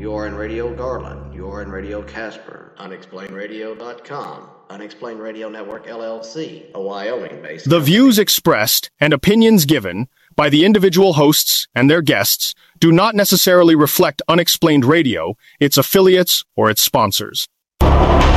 You're in Radio Garland. You're in Radio Casper. UnexplainedRadio.com. Unexplained Radio Network, LLC. A Wyoming-based... The views expressed and opinions given by the individual hosts and their guests do not necessarily reflect Unexplained Radio, its affiliates, or its sponsors.